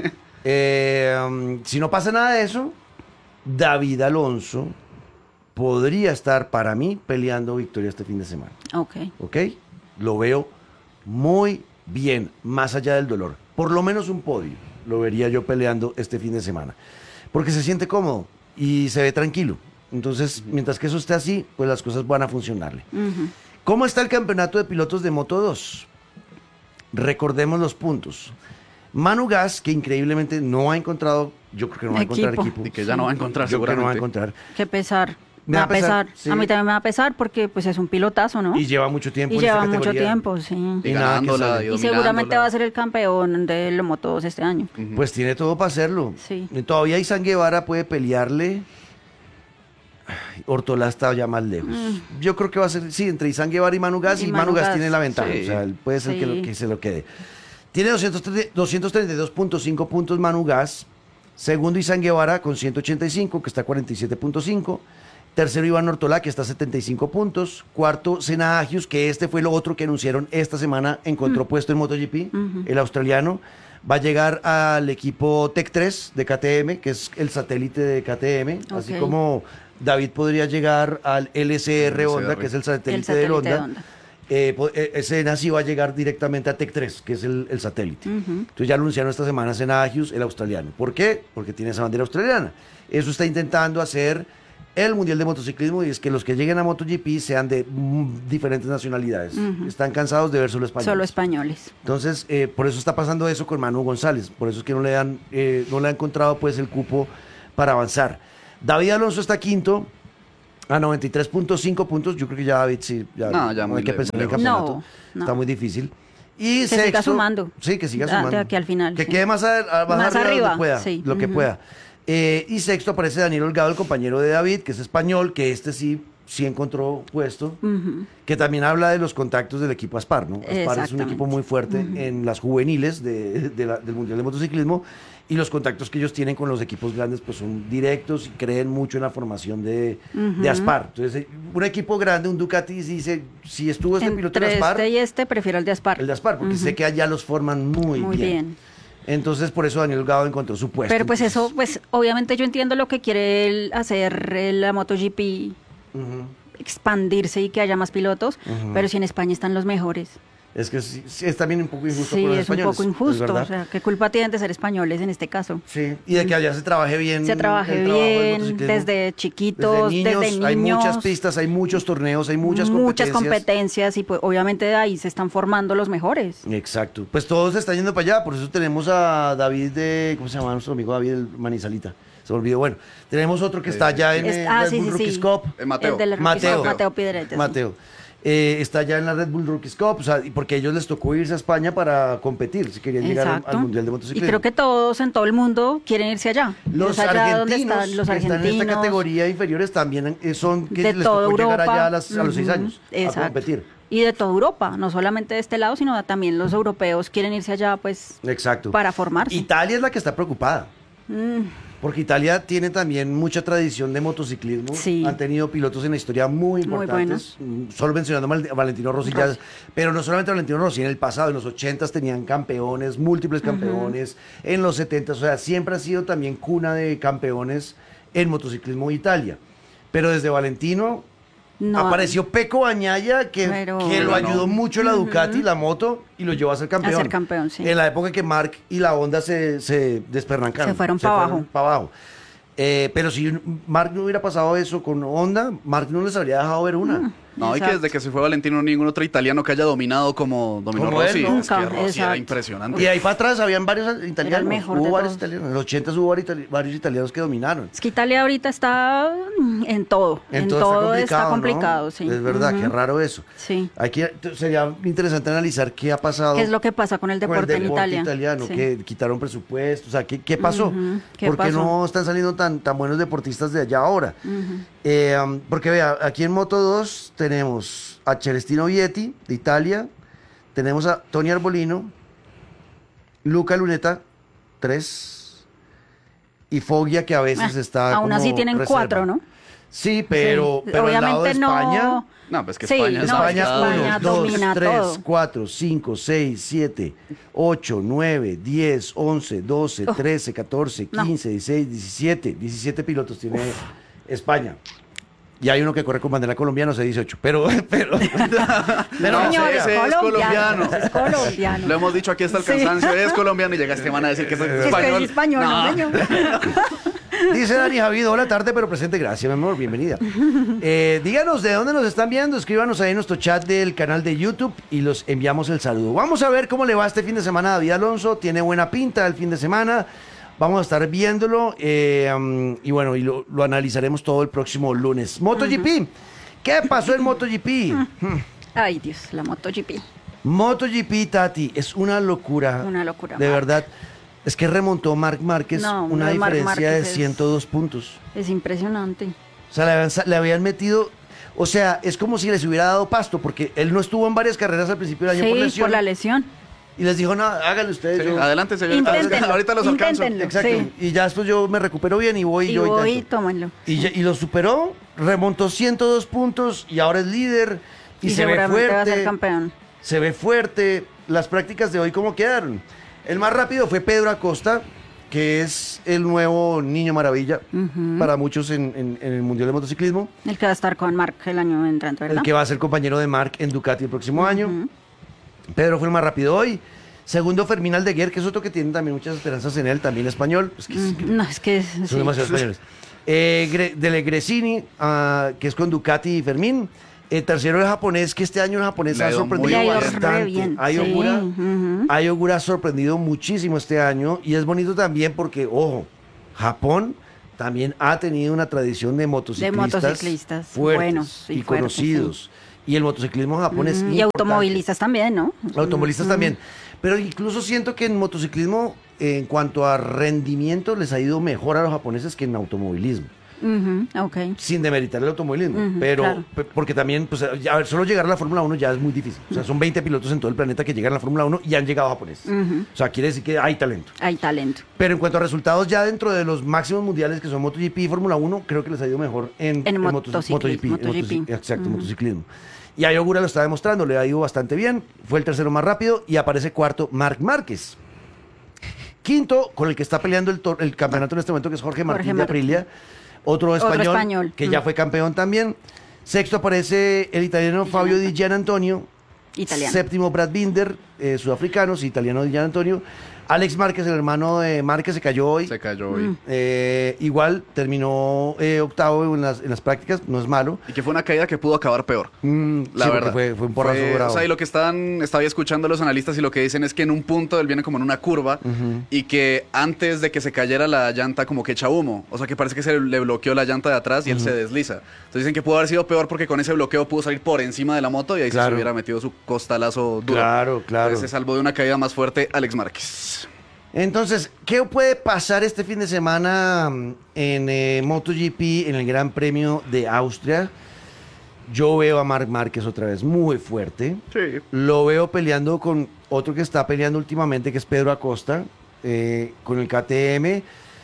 S1: Si no pasa nada de eso, David Alonso podría estar para mí peleando victoria este fin de semana.
S3: Ok.
S1: ¿Ok? Lo veo muy bien, más allá del dolor. Por lo menos un podio lo vería yo peleando este fin de semana. Porque se siente cómodo y se ve tranquilo. Entonces, mientras que eso esté así, pues las cosas van a funcionarle. ¿Cómo está el campeonato de pilotos de Moto 2? Recordemos los puntos. Manu Gas, que increíblemente no ha encontrado, yo creo que no va a encontrar
S3: Equipo.
S1: equipo.
S2: Y que ya no va a encontrar
S1: Yo creo que no va a
S2: seguramente.
S1: encontrar.
S3: Qué pesar.
S1: Me da pesar, sí.
S3: A mí también me va a pesar porque pues es un pilotazo, ¿no?
S1: Y lleva mucho tiempo
S3: Y
S1: en esta
S3: lleva mucho
S1: categoría.
S3: tiempo, sí.
S2: Y
S1: Y nada que
S2: ganándola,
S1: sale.
S3: Y seguramente va a ser el campeón de los motos este año.
S1: Pues tiene todo para hacerlo.
S3: Sí.
S1: Y todavía Izan Guevara puede pelearle. Ay, Ortolá está ya más lejos. Yo creo que va a ser, sí, entre Izan Guevara y Manu Gas.
S3: Y
S1: Y
S3: Manu
S1: Manu Gas
S3: Gas,
S1: tiene la ventaja.
S2: sí.
S1: O sea, él puede ser
S3: Sí.
S1: que se lo quede. Tiene 232.5 puntos Manu Gas. Segundo, Izan Guevara con 185, que está a 47.5. Tercero, Iván Ortolá, que está a 75 puntos. Cuarto, Senna Agius, que este fue lo otro que anunciaron esta semana, encontró puesto en MotoGP, el australiano. Va a llegar al equipo Tech 3 de KTM, que es el satélite de KTM, así como David podría llegar al LCR Honda, que es el satélite de Honda. Senna sí va a llegar directamente a Tech 3, que es el satélite. Entonces ya lo anunciaron esta semana Senna Agius, el australiano. ¿Por qué? Porque tiene esa bandera australiana. Eso está intentando hacer el Mundial de Motociclismo, y es que los que lleguen a MotoGP sean de diferentes nacionalidades. Están cansados de ver solo españoles.
S3: Solo españoles.
S1: Entonces, por eso está pasando eso con Manu González. Por eso es que no le han encontrado pues el cupo para avanzar. David Alonso está quinto a 93.5 puntos. Yo creo que ya David sí, no hay que pensar en el campeonato. No. Está muy difícil. Y
S3: que siga sumando.
S1: Sí, que siga sumando.
S3: De aquí al final.
S1: Que quede más arriba donde pueda,
S3: sí.
S1: Lo que pueda. Y sexto aparece Daniel Holgado, el compañero de David, que es español, que este sí encontró puesto, que también habla de los contactos del equipo Aspar, ¿no? Aspar es un equipo muy fuerte en las juveniles del Mundial de Motociclismo, y los contactos que ellos tienen con los equipos grandes pues son directos y creen mucho en la formación de Aspar. Entonces, un equipo grande, un Ducati, dice, si estuvo este piloto de Aspar...
S3: prefiero el de Aspar.
S1: El de Aspar, porque sé que allá los forman muy bien. Entonces, por eso Daniel Holgado encontró su puesto.
S3: Pero pues eso, pues obviamente yo entiendo lo que quiere hacer la MotoGP, expandirse y que haya más pilotos, pero si en España están los mejores.
S1: Es que sí, es también un poco injusto con los españoles.
S3: Sí, es un poco injusto, o sea, ¿qué culpa tienen de ser españoles en este caso?
S1: Sí, y de que allá se trabaje bien.
S3: Se trabaje bien, desde chiquitos, desde niños.
S1: Hay muchas pistas, hay muchos torneos, hay muchas
S3: competencias y pues obviamente de ahí se están formando los mejores.
S1: Exacto, pues todo se está yendo para allá, por eso tenemos a David ¿cómo se llama nuestro amigo David, el Manizalita? Se olvidó, bueno, tenemos otro que está allá en el Red Bull Rookies Cup.
S3: Mateo Piedretes.
S1: Mateo. Está ya en la Red Bull Rookies Cup, o sea, porque a ellos les tocó irse a España para competir, si querían llegar al Mundial de Motociclismo.
S3: Y creo que todos en todo el mundo quieren irse allá.
S1: Los argentinos que están en esta categoría inferiores también son que
S3: de
S1: les
S3: toda
S1: tocó
S3: Europa,
S1: llegar allá a los 6 años a competir.
S3: Y de toda Europa, no solamente de este lado, sino también los europeos quieren irse allá, pues, para formarse.
S1: Italia es la que está preocupada. Porque Italia tiene también mucha tradición de motociclismo.
S3: Sí.
S1: Han tenido pilotos en la historia muy importantes. Solo mencionando a Valentino Rossi. Pero no solamente a Valentino Rossi, en el pasado, en los 80s tenían campeones, múltiples campeones. En los 70s, o sea, siempre ha sido también cuna de campeones en motociclismo Italia. Pero desde Valentino apareció Pecco Bagnaia, que lo ayudó mucho la Ducati, la moto, y lo llevó a ser campeón.
S3: A ser campeón, sí.
S1: En la época que Marc y la Honda se desperrancaron.
S3: Se fueron para
S1: abajo. Pero si Marc no hubiera pasado eso con Honda, Marc no les habría dejado ver una.
S2: No, y que desde que se fue Valentino, ningún otro italiano que haya dominado como dominó Rossi. Es que Rossi era impresionante.
S1: Y ahí para atrás habían varios italianos.
S3: Hubo varios
S1: italianos. En los 80 hubo varios italianos que dominaron.
S3: Es que Italia ahorita está en todo. En todo está complicado, ¿no? Sí.
S1: Es verdad, qué raro eso.
S3: Sí.
S1: Sería interesante analizar qué ha pasado.
S3: ¿Qué es lo que pasa con el deporte en Italia?
S1: Italiano, que quitaron presupuestos. O sea, ¿qué pasó? ¿Por qué no están saliendo tan buenos deportistas de allá ahora? Porque vea, aquí en Moto 2 tenemos a Celestino Vietti de Italia, tenemos a Tony Arbolino, Luca Luneta, 3, y Foggia, que a veces está
S3: aún
S1: como
S3: así tienen
S1: reserva.
S3: 4, ¿no?
S1: Sí, pero
S3: obviamente
S1: al lado de España...
S2: No, pues que
S3: España,
S1: España 1, 2, 3,
S3: todo.
S1: 4, 5, 6, 7, 8, 9, 10, 11, 12, 13, 14, 15, 16, 17 pilotos tiene España. Y hay uno que corre con bandera colombiana, o sea, 18. Pero
S3: Señor,
S2: ese es colombiano.
S3: Es colombiano.
S2: Lo hemos dicho aquí hasta el cansancio, es colombiano, y llega este man a decir que es español.
S3: Es español, no, señor.
S1: Dice Dani Javid, hola, tarde pero presente, gracias, mi amor, bienvenida. Díganos de dónde nos están viendo, escríbanos ahí en nuestro chat del canal de YouTube y los enviamos el saludo. Vamos a ver cómo le va este fin de semana a David Alonso, tiene buena pinta el fin de semana. Vamos a estar viéndolo y bueno, y lo analizaremos todo el próximo lunes. MotoGP, ¿qué pasó en MotoGP?
S3: Ay, Dios, la MotoGP.
S1: MotoGP, Tati, es una locura.
S3: Una locura.
S1: De verdad. Es que remontó Marc Márquez una diferencia de 102 puntos.
S3: Es impresionante.
S1: O sea, le habían metido... O sea, es como si les hubiera dado pasto, porque él no estuvo en varias carreras al principio del año por lesión.
S3: Sí, por la lesión.
S1: Y les dijo, no, háganlo ustedes.
S2: Sí,
S1: yo...
S2: adelante, señor.
S3: Inténtenlo,
S2: Ahorita los alcanzo.
S3: inténtenlo.
S1: Exacto.
S3: Sí.
S1: Y ya después yo me recupero bien y voy
S3: Y
S1: yo
S3: voy,
S1: intento.
S3: tómenlo.
S1: Y lo superó, remontó 102 puntos y ahora es líder. Y se ve
S3: seguramente va a ser
S1: fuerte.
S3: campeón.
S1: Se ve fuerte. Las prácticas de hoy, ¿cómo quedaron? El más rápido fue Pedro Acosta, que es el nuevo niño maravilla para muchos en el Mundial de Motociclismo.
S3: El que va a estar con Mark el año entrante, ¿verdad?
S1: El que va a ser compañero de Marc en Ducati el próximo año. Pedro fue el más rápido hoy. Segundo, Fermín Aldeguer, que es otro que tiene también muchas esperanzas en él, también español. Pues que
S3: No, es que...
S1: son
S3: sí.
S1: demasiados españoles. Dele Gresini, que es con Ducati y Fermín. Tercero, el japonés, que este año el japonés
S2: Le
S1: ha
S2: ha ido
S1: sorprendido
S2: muy
S3: Le ha ido
S1: bastante.
S3: re bien.
S1: Ayogura,
S3: Sí,
S1: Ayogura ha sorprendido muchísimo este año y es bonito también porque, ojo, Japón también ha tenido una tradición de motociclistas, fuertes
S3: buenos
S1: y
S3: y fuertes,
S1: conocidos. Y el motociclismo en Japón es
S3: Y
S1: importante.
S3: automovilistas también, ¿no?
S1: Automovilistas también. Pero incluso siento que en motociclismo, en cuanto a rendimiento, les ha ido mejor a los japoneses que en automovilismo.
S3: Ok.
S1: Sin demeritar el automovilismo. Pero,
S3: claro.
S1: porque también, pues, a ver, solo llegar a la Fórmula 1 ya es muy difícil. O sea, son 20 pilotos en todo el planeta que llegan a la Fórmula 1 y han llegado japoneses. O sea, quiere decir que hay talento.
S3: Hay talento.
S1: Pero en cuanto a resultados, ya dentro de los máximos mundiales que son MotoGP y Fórmula 1, creo que les ha ido mejor en
S3: motociclismo.
S1: Exacto, motociclismo. Y Ayogura lo está demostrando, le ha ido bastante bien. Fue el tercero más rápido y aparece cuarto Marc Márquez. Quinto, con el que está peleando el campeonato en este momento, que es Jorge Martín de Aprilia. Otro español, que ya fue campeón también. Sexto aparece el italiano Fabio Di Gianantonio.
S3: Italiano.
S1: Séptimo, Brad Binder, sudafricanos, italiano Di Gianantonio. Alex Márquez, el hermano de Márquez, se cayó hoy.
S2: Se cayó hoy.
S1: Igual terminó octavo en las prácticas, no es malo.
S2: Y que fue una caída que pudo acabar peor. La
S1: Sí, porque
S2: verdad.
S1: fue un porrazo bravo.
S2: O sea, y lo que estaba escuchando a los analistas y lo que dicen es que en un punto él viene como en una curva y que antes de que se cayera la llanta como que echa humo. O sea, que parece que se le bloqueó la llanta de atrás y él se desliza. Entonces dicen que pudo haber sido peor porque con ese bloqueo pudo salir por encima de la moto y ahí
S1: Claro.
S2: se hubiera metido su costalazo duro.
S1: Claro.
S2: Entonces se salvó de una caída más fuerte Alex Márquez.
S1: Entonces, ¿qué puede pasar este fin de semana en MotoGP, en el Gran Premio de Austria? Yo veo a Marc Márquez otra vez muy fuerte.
S2: Sí.
S1: Lo veo peleando con otro que está peleando últimamente, que es Pedro Acosta, con el KTM.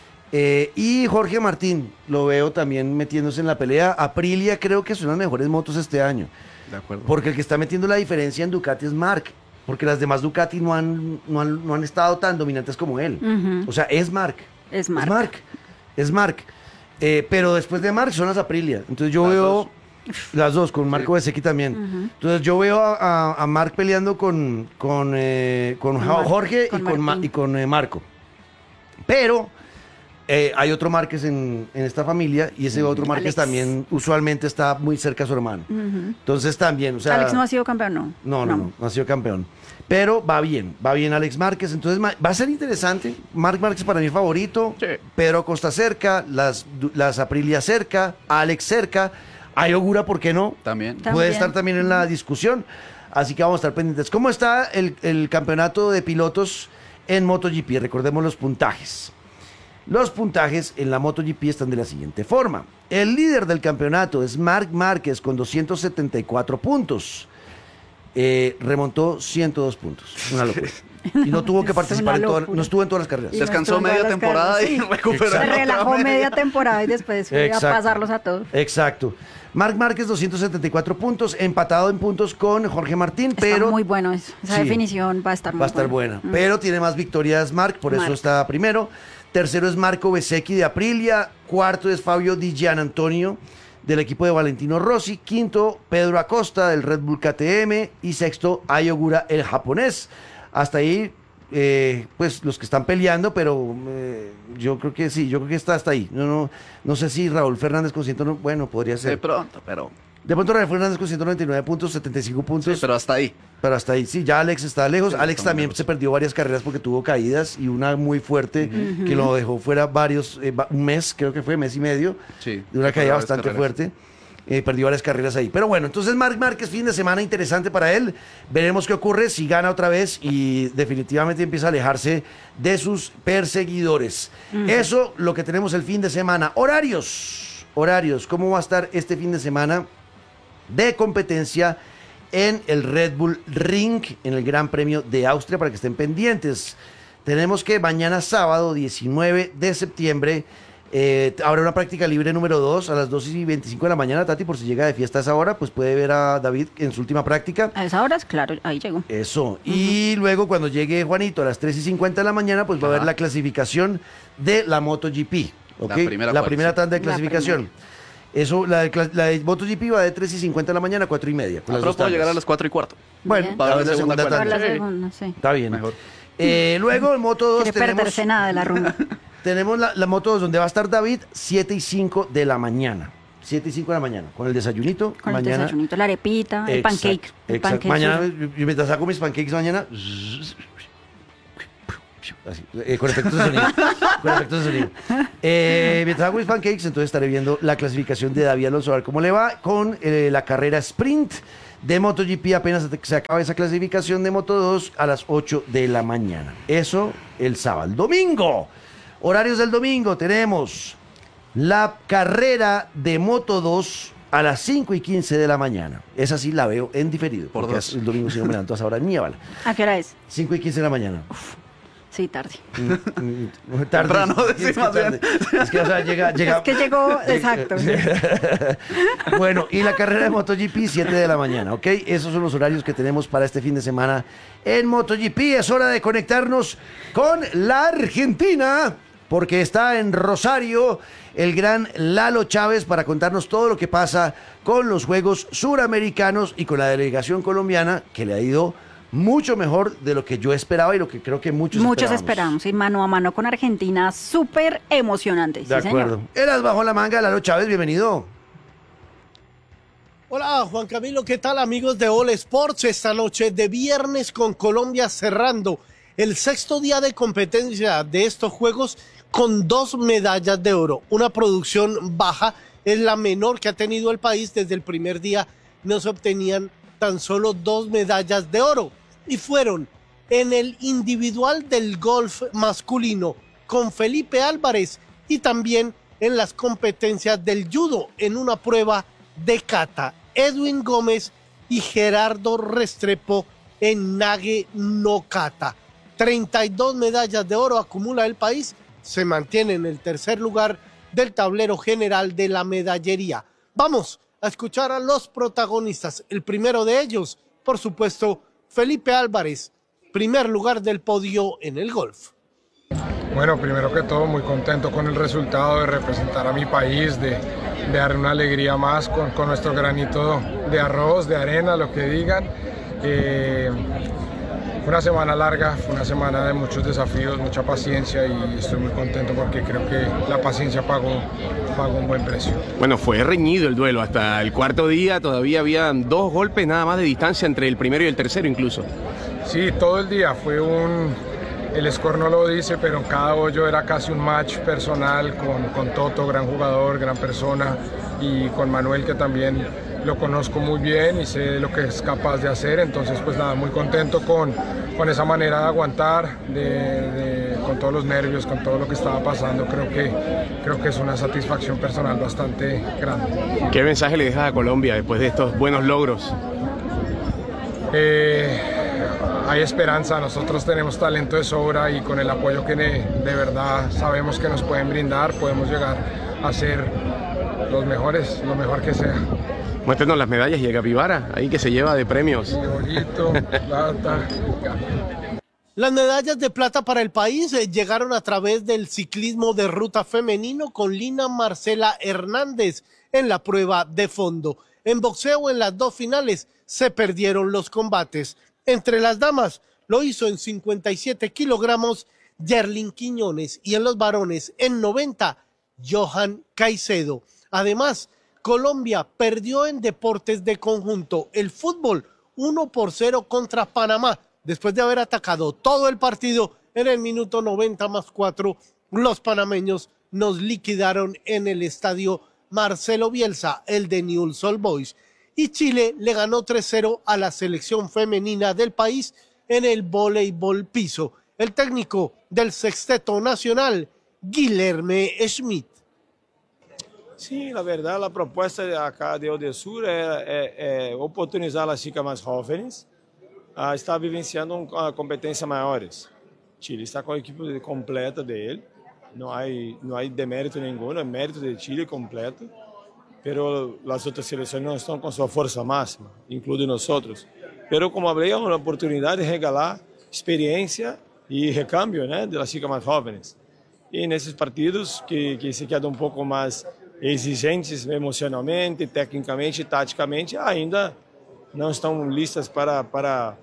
S1: Y Jorge Martín, lo veo también metiéndose en la pelea. Aprilia creo que son las mejores motos este año.
S2: De acuerdo.
S1: Porque el que está metiendo la diferencia en Ducati es Marc. Porque las demás Ducati no han estado tan dominantes como él. O sea, es Marc.
S3: Es Marc.
S1: Es Marc. Pero después de Marc son las Aprilia. Entonces yo
S2: Las
S1: veo
S2: dos.
S1: las dos, con Marco Bezzecchi también. Entonces yo veo a Marc peleando con Jorge y con Marco. Pero hay otro Márquez en esta familia y ese otro Márquez
S3: Alex.
S1: también usualmente está muy cerca a su hermano. Entonces también, o sea...
S3: Alex no ha sido campeón, ¿no?
S1: No ha sido campeón. Pero va bien Alex Márquez. Entonces va a ser interesante. Marc Márquez para mí favorito.
S2: Sí.
S1: Pedro Acosta cerca, las Aprilia cerca, Alex cerca. Ayogura, ¿por qué no?
S2: También.
S1: Puede estar también en la discusión. Así que vamos a estar pendientes. ¿Cómo está el campeonato de pilotos en MotoGP? Recordemos los puntajes. Los puntajes en la MotoGP están de la siguiente forma. El líder del campeonato es Marc Márquez con 274 puntos. Remontó 102 puntos. Una locura. Y no tuvo que
S3: Es
S1: participar
S3: una locura.
S1: no estuvo en todas las carreras.
S3: Y
S2: Descansó
S3: no estuvo en
S2: media
S3: todas las
S2: temporada
S3: carreras,
S2: y
S3: sí.
S2: recuperó.
S3: Se
S2: la otra
S3: relajó media temporada y después fue a
S1: Exacto.
S3: pasarlos a todos.
S1: Exacto. Marc Márquez 274 puntos, empatado en puntos con Jorge Martín,
S3: Está
S1: pero
S3: muy bueno eso. Esa
S1: Sí.
S3: definición va a estar muy
S1: va a estar buena.
S3: Mm.
S1: Pero tiene más victorias Marc, por eso
S3: Marc.
S1: está primero. Tercero es Marco Bezzecchi de Aprilia. Cuarto es Fabio Di Gianantonio del equipo de Valentino Rossi. Quinto, Pedro Acosta del Red Bull KTM. Y sexto, Ayogura, el japonés. Hasta ahí, pues los que están peleando, pero yo creo que sí, yo creo que está hasta ahí. No sé si Raúl Fernández con 109, bueno, podría
S2: De
S1: ser.
S2: pronto, pero
S1: De pronto Raúl Fernández con 199 puntos, 75 puntos.
S2: sí, pero hasta ahí.
S1: Pero hasta ahí, sí, ya Alex está lejos.
S2: Sí,
S1: Alex
S2: está muy
S1: también
S2: lejos.
S1: se perdió varias carreras porque tuvo caídas y una muy fuerte que lo dejó fuera un mes, creo que fue, mes y medio,
S2: Sí,
S1: de una
S2: se
S1: caída
S2: perdió varias
S1: bastante
S2: carreras.
S1: fuerte. Perdió varias carreras ahí. Pero bueno, entonces Marc Márquez, fin de semana interesante para él. Veremos qué ocurre si gana otra vez y definitivamente empieza a alejarse de sus perseguidores. Eso lo que tenemos el fin de semana. Horarios. ¿Cómo va a estar este fin de semana de competencia en el Red Bull Ring, en el Gran Premio de Austria, para que estén pendientes. Tenemos que mañana sábado 19 de septiembre habrá una práctica libre número 2 a las 2:25 de la mañana. Tati, por si llega de fiesta a esa hora, pues puede ver a David en su última práctica.
S3: A esa hora, claro, ahí llegó.
S1: Eso. Y luego cuando llegue Juanito a las 3:50 de la mañana, pues va a haber la clasificación de la MotoGP. ¿Okay? La primera tanda de clasificación. Eso, la de MotoGP va de 3:50 de la mañana a 4:30.
S2: Pero puedo llegar a las 4:15.
S1: Bueno,
S2: va a haber
S1: la segunda
S2: tanda.
S1: tanda.
S3: La segunda, sí.
S1: Está bien.
S2: Mejor.
S1: Luego en Moto 2
S3: Quiere perderse nada de la rumba.
S1: tenemos la Moto 2 donde va a estar David 7:05 de la mañana. 7:05 de la mañana, con el desayunito.
S3: Con
S1: mañana,
S3: el desayunito, la arepita, el pancake. El pancake
S1: mañana,
S3: suyo.
S1: yo mientras saco mis pancakes mañana, así, con efectos de sonido. Con efectos de sonido. Mientras hago mis pancakes, entonces estaré viendo la clasificación de David Alonso, a ver cómo le va con la carrera sprint de MotoGP. Apenas se acaba esa clasificación de Moto 2 a las 8 de la mañana. Eso el sábado. El domingo, horarios del domingo, tenemos la carrera de Moto 2 a las 5:15 de la mañana. Esa sí la veo en diferido.
S2: Por
S1: porque
S2: dos.
S1: el domingo si no me levanto a esa hora ni a bala.
S3: ¿A qué hora es?
S1: 5:15 de la mañana.
S3: Sí, tarde.
S1: Tarde.
S2: Temprano,
S1: Es que
S2: sí, más bien.
S1: tarde. Es que, o sea, llega.
S3: Es que llegó, exacto.
S1: Bueno, y la carrera de MotoGP, 7 de la mañana, ¿ok? Esos son los horarios que tenemos para este fin de semana en MotoGP. Es hora de conectarnos con la Argentina, porque está en Rosario el gran Lalo Chávez para contarnos todo lo que pasa con los Juegos Suramericanos y con la delegación colombiana, que le ha ido mucho mejor de lo que yo esperaba y lo que creo que muchos
S3: esperamos, y mano a mano con Argentina, súper emocionante.
S1: De acuerdo. Eras bajo la manga, Lalo Chávez, bienvenido.
S6: Hola Juan Camilo, ¿qué tal amigos de All Sports? Esta noche de viernes con Colombia cerrando el sexto día de competencia de estos Juegos con 2 medallas de oro. Una producción baja, es la menor que ha tenido el país. Desde el primer día no se obtenían tan solo 2 medallas de oro. Y fueron en el individual del golf masculino con Felipe Álvarez y también en las competencias del judo en una prueba de kata. Edwin Gómez y Gerardo Restrepo en nage no kata. 32 medallas de oro acumula el país, se mantiene en el tercer lugar del tablero general de la medallería. Vamos a escuchar a los protagonistas. El primero de ellos, por supuesto, Felipe Álvarez, primer lugar del podio en el golf.
S7: Bueno, primero que todo, muy contento con el resultado de representar a mi país, de dar una alegría más con nuestro granito de arroz, de arena, lo que digan. Fue una semana larga, fue una semana de muchos desafíos, mucha paciencia y estoy muy contento porque creo que la paciencia pagó un buen precio.
S4: Bueno, fue reñido el duelo. Hasta el cuarto día todavía habían 2 golpes nada más de distancia entre el primero y el tercero incluso.
S7: Sí, todo el día fue el score no lo dice, pero en cada hoyo era casi un match personal con Toto, gran jugador, gran persona, y con Manuel, que también lo conozco muy bien y sé lo que es capaz de hacer. Entonces pues nada, muy contento con esa manera de aguantar, con todos los nervios, con todo lo que estaba pasando. Creo que es una satisfacción personal bastante grande.
S4: ¿Qué mensaje le dejas a Colombia después de estos buenos logros?
S7: Hay esperanza, nosotros tenemos talento de sobra y con el apoyo que de verdad sabemos que nos pueden brindar, podemos llegar a ser los mejores, lo mejor que sea.
S4: Muéstrenos las medallas y el capibara, ahí que se lleva de premios.
S7: Bonito, plata.
S6: Las medallas de plata para el país llegaron a través del ciclismo de ruta femenino con Lina Marcela Hernández en la prueba de fondo. En boxeo, en las 2 finales, se perdieron los combates. Entre las damas lo hizo en 57 kilogramos Yerlin Quiñones y en los varones en 90 Johan Caicedo. Además, Colombia perdió en deportes de conjunto. El fútbol 1-0 contra Panamá. Después de haber atacado todo el partido en el minuto 90+4, los panameños nos liquidaron en el estadio Marcelo Bielsa, el de Newell's Old Boys. Y Chile le ganó 3-0 a la selección femenina del país en el voleibol piso. El técnico del sexteto nacional, Guilherme Schmidt.
S8: Sim, na verdade, a proposta acá de Odesur é oportunizar as chicas mais jovens a estar vivenciando competências maiores. Chile está com a equipe completa dele, não há demérito nenhum, é mérito de Chile completo, pero as outras seleções não estão com sua força máxima, incluindo nós outros. Pero, como falei, é uma oportunidade de regalar experiência e recâmbio, né, das chicas mais jovens. E nesses partidos que se quedam um pouco mais exigentes emocionalmente, tecnicamente e taticamente, ainda não estão listas para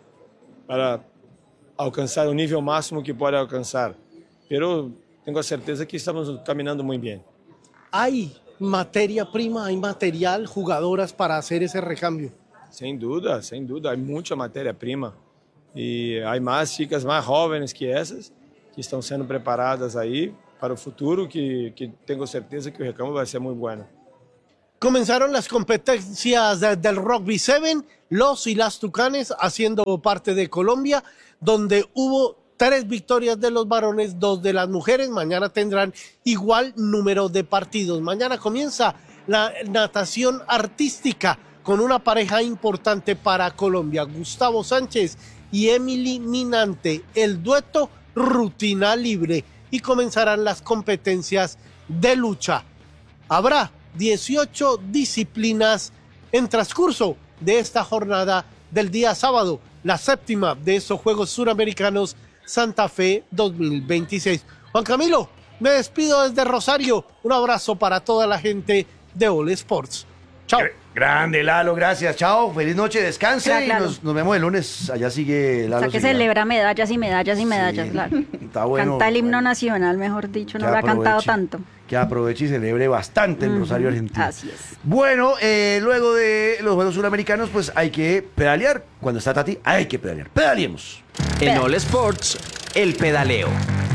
S8: alcançar o nível máximo que pode alcançar. Pero tenho a certeza que estamos caminhando muito bem.
S6: ¿Hay materia prima, hay material, jugadoras para hacer ese recambio?
S8: Sem dúvida, há muita matéria-prima. E há mais chicas mais jovens que essas, que estão sendo preparadas aí para o futuro, que tenho certeza que o recambio vai ser muito bueno.
S6: Comenzaron las competencias del Rugby 7, los y las Tucanes haciendo parte de Colombia, donde hubo 3 victorias de los varones, 2 de las mujeres. Mañana tendrán igual número de partidos. Mañana comienza la natación artística con una pareja importante para Colombia, Gustavo Sánchez y Emily Minante, el dueto rutina libre, y comenzarán las competencias de lucha. Habrá 18 disciplinas en transcurso de esta jornada del día sábado, la 7ª de estos Juegos Suramericanos Santa Fe 2026. Juan Camilo, me despido desde Rosario. Un abrazo para toda la gente de All Sports. Chao.
S1: Grande, Lalo, gracias. Chao, feliz noche, descanse
S3: Crack,
S1: y
S3: Lalo.
S1: nos vemos el lunes. Allá sigue Lalo.
S3: O sea, que
S1: Silva.
S3: celebra medallas y medallas y medallas,
S1: Sí,
S3: claro.
S1: está bueno.
S3: Canta el himno
S1: Bueno,
S3: nacional, mejor dicho, no
S1: que
S3: lo ha cantado
S1: aproveche,
S3: tanto.
S1: Que aproveche y celebre bastante en Rosario, Argentina.
S3: Así es.
S1: Bueno, luego de los Juegos Suramericanos, pues hay que pedalear. Cuando está Tati, hay que pedalear. Pedaleemos.
S9: En All Sports, el pedaleo.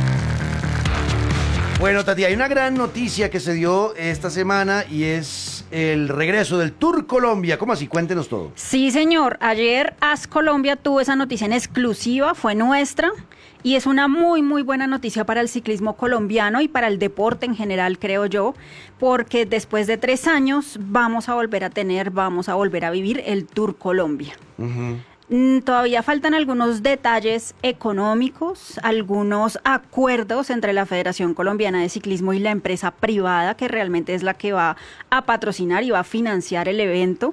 S1: Bueno, Tati, hay una gran noticia que se dio esta semana y es el regreso del Tour Colombia. ¿Cómo así? Cuéntenos todo.
S3: Sí, señor. Ayer AS Colombia tuvo esa noticia en exclusiva, fue nuestra, y es una muy, muy buena noticia para el ciclismo colombiano y para el deporte en general, creo yo, porque después de 3 años vamos a volver a vivir el Tour Colombia. Todavía faltan algunos detalles económicos, algunos acuerdos entre la Federación Colombiana de Ciclismo y la empresa privada, que realmente es la que va a patrocinar y va a financiar el evento.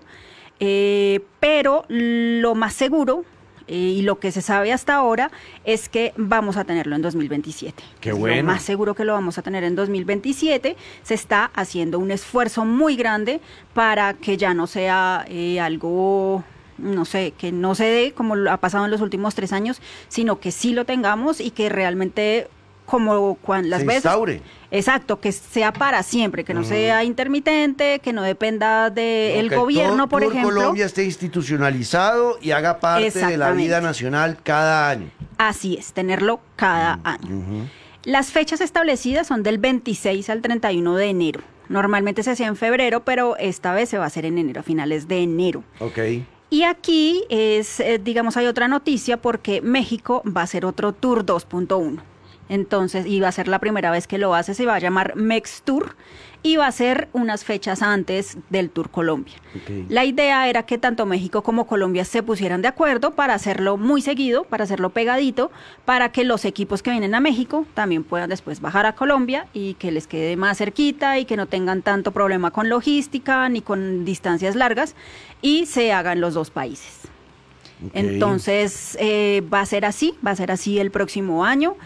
S3: Pero lo más seguro y lo que se sabe hasta ahora es que vamos a tenerlo en 2027.
S1: Qué
S3: Es
S1: bueno.
S3: Lo más seguro que lo vamos a tener en 2027. Se está haciendo un esfuerzo muy grande para que ya no sea algo, no sé, que no se dé como ha pasado en los últimos 3 años, sino que sí lo tengamos y que realmente como las
S1: Se
S3: veces...
S1: instaure.
S3: Exacto, que sea para siempre, que no sea intermitente, que no dependa del
S1: Que
S3: gobierno, por
S1: Tour
S3: ejemplo.
S1: Colombia esté institucionalizado y haga parte de la
S3: Exactamente.
S1: vida nacional cada año.
S3: Así es, tenerlo cada año. Las fechas establecidas son del 26 al 31 de enero. Normalmente se hacía en febrero, pero esta vez se va a hacer en enero, a finales de enero.
S1: Ok.
S3: Y aquí es, digamos, hay otra noticia porque México va a hacer otro Tour 2.1. Entonces, y va a ser la primera vez que lo hace, se va a llamar Mex Tour y va a ser unas fechas antes del Tour Colombia.
S1: Ok.
S3: La idea era que tanto México como Colombia se pusieran de acuerdo para hacerlo muy seguido, para hacerlo pegadito, para que los equipos que vienen a México también puedan después bajar a Colombia y que les quede más cerquita y que no tengan tanto problema con logística ni con distancias largas y se hagan los 2 países.
S1: Ok.
S3: Entonces, va a ser así el próximo año.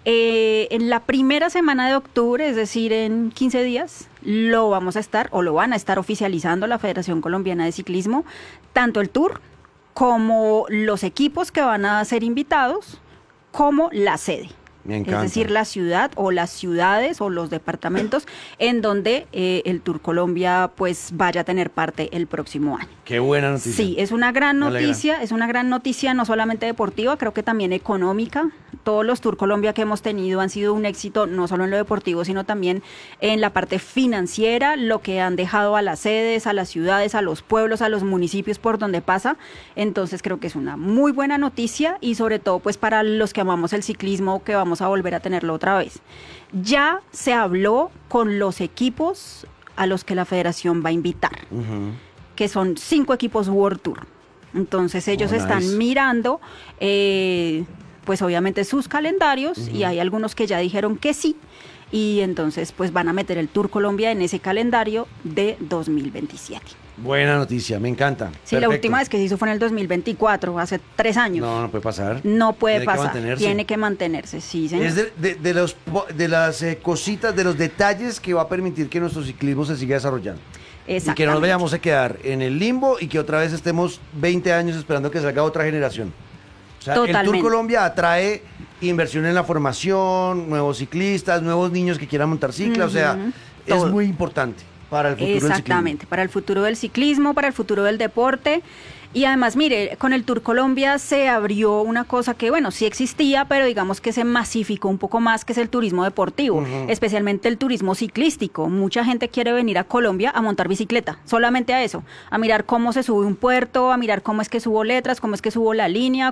S3: En la primera semana de octubre, es decir, en 15 días, lo van a estar oficializando la Federación Colombiana de Ciclismo, tanto el Tour como los equipos que van a ser invitados, como la sede.
S1: Me encanta.
S3: Es decir, la ciudad o las ciudades o los departamentos en donde el Tour Colombia pues vaya a tener parte el próximo año.
S1: Qué buena noticia.
S3: Sí, es una gran
S1: Me alegra.
S3: noticia no solamente deportiva, creo que también económica. Todos los Tour Colombia que hemos tenido han sido un éxito, no solo en lo deportivo, sino también en la parte financiera, lo que han dejado a las sedes, a las ciudades, a los pueblos, a los municipios por donde pasa. Entonces creo que es una muy buena noticia y sobre todo pues para los que amamos el ciclismo, que vamos a volver a tenerlo otra vez. Ya se habló con los equipos a los que la federación va a invitar, que son 5 equipos World Tour. Entonces ellos están mirando, pues obviamente sus calendarios, y hay algunos que ya dijeron que sí, y entonces pues van a meter el Tour Colombia en ese calendario de 2027.
S1: Buena noticia, me encanta.
S3: Sí, la última vez que se hizo fue en el 2024, hace 3 años.
S1: No puede pasar.
S3: No puede
S1: Tiene
S3: pasar,
S1: que mantenerse.
S3: tiene que mantenerse, sí, señor.
S1: Es de las cositas, de los detalles que va a permitir que nuestro ciclismo se siga desarrollando. Y que no nos vayamos a quedar en el limbo y que otra vez estemos 20 años esperando que salga otra generación. O sea, el Tour Colombia atrae inversión en la formación, nuevos ciclistas, nuevos niños que quieran montar cicla, o sea, es muy importante para el futuro del ciclismo.
S3: Exactamente, para el futuro del ciclismo, para el futuro del deporte. Y además, mire, con el Tour Colombia se abrió una cosa que, bueno, sí existía, pero digamos que se masificó un poco más, que es el turismo deportivo, especialmente el turismo ciclístico. Mucha gente quiere venir a Colombia a montar bicicleta, solamente a eso, a mirar cómo se sube un puerto, a mirar cómo es que subo letras, cómo es que subo la línea,